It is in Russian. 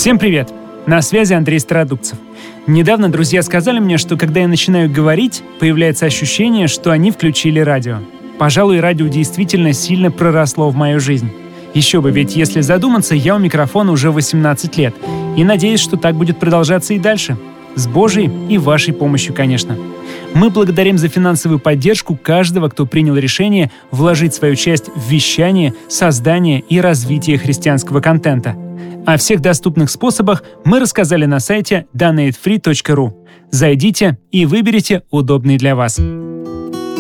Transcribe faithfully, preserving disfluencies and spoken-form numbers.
Всем привет! На связи Андрей Стародубцев. Недавно друзья сказали мне, что когда я начинаю говорить, появляется ощущение, что они включили радио. Пожалуй, радио действительно сильно проросло в мою жизнь. Еще бы, ведь если задуматься, я у микрофона уже восемнадцать лет. И надеюсь, что так будет продолжаться и дальше. С Божьей и вашей помощью, конечно. Мы благодарим за финансовую поддержку каждого, кто принял решение вложить свою часть в вещание, создание и развитие христианского контента. О всех доступных способах мы рассказали на сайте донейт фри точка ру. Зайдите и выберите удобный для вас.